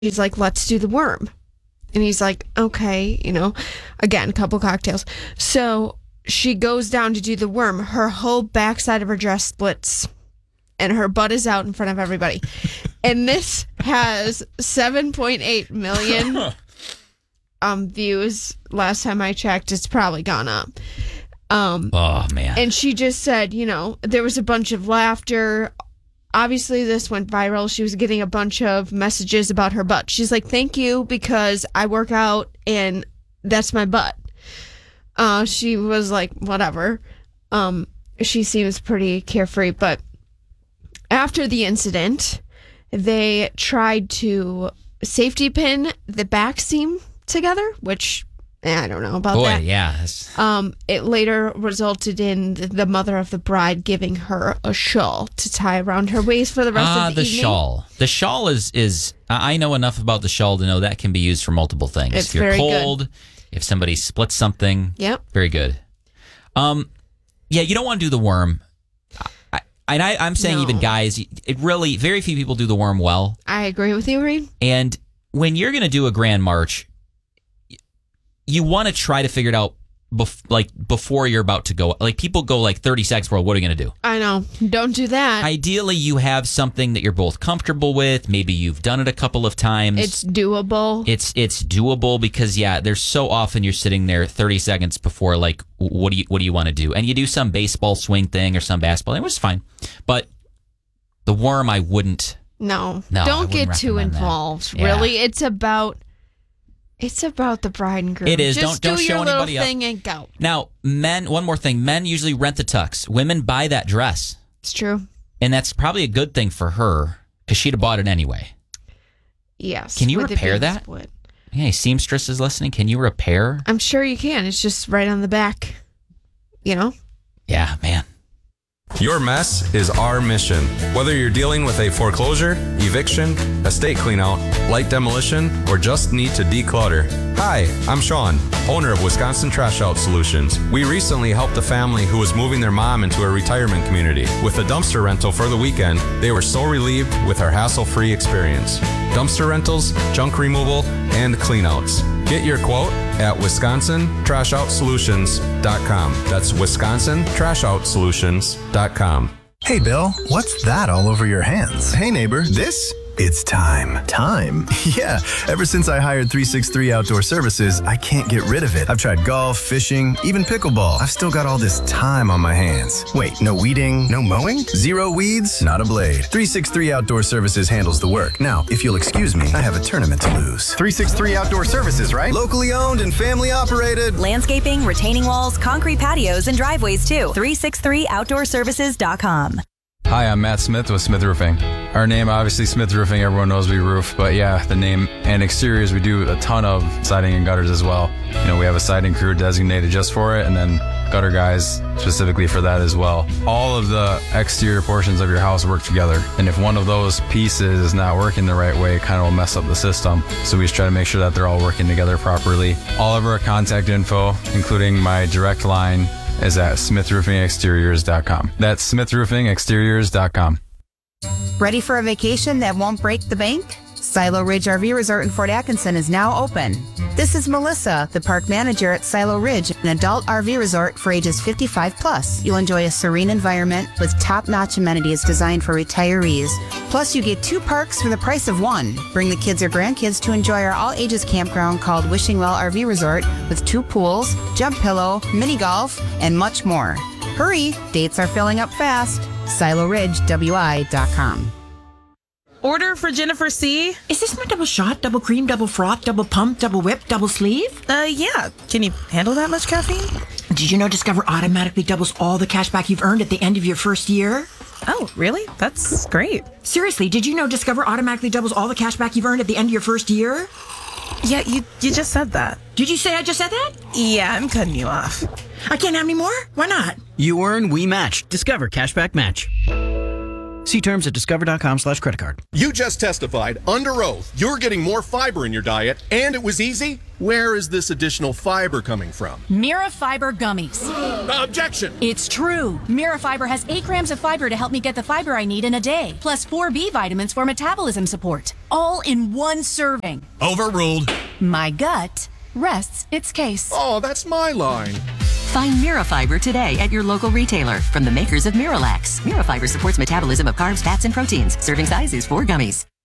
She's like, let's do the worm. And he's like, okay, again, a couple cocktails. So she goes down to do the worm. Her whole backside of her dress splits and her butt is out in front of everybody. And this has 7.8 million views. Last time I checked, it's probably gone up. Oh, man. And she just said, there was a bunch of laughter. Obviously, this went viral. She was getting a bunch of messages about her butt. She's like, thank you, because I work out and that's my butt. She was like, whatever. She seems pretty carefree. But after the incident, they tried to safety pin the back seam together, which I don't know about that. Yeah. It later resulted in the mother of the bride giving her a shawl to tie around her waist for the rest of the evening. Shawl. The shawl is I know enough about the shawl to know that can be used for multiple things. It's if you're very cold, good. If somebody splits something. Yep. Very good. Yeah, you don't want to do the worm. I'm saying even guys, it really, very few people do the worm well. I agree with you, Reed. And when you're going to do a grand march, you want to try to figure it out before you're about to go. Like, people go like 30 seconds before, what are you going to do? I know. Don't do that. Ideally, you have something that you're both comfortable with. Maybe you've done it a couple of times. It's doable. It's doable because, there's so often you're sitting there 30 seconds before, like, what do you want to do? And you do some baseball swing thing or some basketball thing, which is fine. But the worm, I wouldn't. No, I don't wouldn't get too recommend that. involved. Yeah. Really, it's about the bride and groom. It is. Just Don't do show your little anybody up. thing and go. Now, one more thing. Men usually rent the tux. Women buy that dress. It's true. And that's probably a good thing for her because she'd have bought it anyway. Yes. Can you with it repair being that? split. Hey, seamstress is listening. Can you repair? I'm sure you can. It's just right on the back. Yeah, man. Your mess is our mission. Whether you're dealing with a foreclosure, eviction, estate cleanout, light demolition, or just need to declutter. Hi, I'm Sean, owner of Wisconsin Trash Out Solutions. We recently helped a family who was moving their mom into a retirement community. With a dumpster rental for the weekend, they were so relieved with our hassle-free experience. Dumpster rentals, junk removal, and cleanouts. Get your quote at WisconsinTrashOutSolutions.com. That's WisconsinTrashOutSolutions.com. Hey, Bill, what's that all over your hands? Hey, neighbor, this? It's time. Time? Yeah. Ever since I hired 363 Outdoor Services, I can't get rid of it. I've tried golf, fishing, even pickleball. I've still got all this time on my hands. Wait, no weeding, no mowing? Zero weeds? Not a blade. 363 Outdoor Services handles the work. Now, if you'll excuse me, I have a tournament to lose. 363 Outdoor Services, right? Locally owned and family operated. Landscaping, retaining walls, concrete patios, and driveways, too. 363outdoorservices.com. Hi, I'm Matt Smith with Smith Roofing. Our name, obviously, Smith Roofing, everyone knows we roof, but yeah, the name and exteriors, we do a ton of siding and gutters as well. We have a siding crew designated just for it, and then gutter guys specifically for that as well. All of the exterior portions of your house work together, and if one of those pieces is not working the right way, it kind of will mess up the system. So we just try to make sure that they're all working together properly. All of our contact info, including my direct line, is at smithroofingexteriors.com. That's smithroofingexteriors.com. Ready for a vacation that won't break the bank? Silo Ridge RV Resort in Fort Atkinson is now open. This is Melissa, the park manager at Silo Ridge, an adult RV resort for ages 55 plus. You'll enjoy a serene environment with top-notch amenities designed for retirees. Plus, you get 2 parks for the price of 1. Bring the kids or grandkids to enjoy our all-ages campground called Wishing Well RV Resort with 2 pools, jump pillow, mini golf, and much more. Hurry, dates are filling up fast. SiloRidgeWI.com. Order for Jennifer C. Is this my double shot, double cream, double froth, double pump, double whip, double sleeve? Yeah. Can you handle that much caffeine? Did you know Discover automatically doubles all the cash back you've earned at the end of your first year? Oh, really? That's great. Seriously, did you know Discover automatically doubles all the cash back you've earned at the end of your first year? Yeah, you just said that. Did you say I just said that? Yeah, I'm cutting you off. I can't have any more? Why not? You earn, we match. Discover Cashback Match. See terms at discover.com/creditcard. You just testified under oath you're getting more fiber in your diet, and it was easy? Where is this additional fiber coming from? Mira Fiber Gummies. Objection! It's true. Mira Fiber has 8 grams of fiber to help me get the fiber I need in a day, plus 4 B vitamins for metabolism support. All in one serving. Overruled. My gut rests its case. Oh, that's my line. Find Mirafiber today at your local retailer from the makers of Miralax. Mirafiber supports metabolism of carbs, fats, and proteins. Serving size is 4 gummies.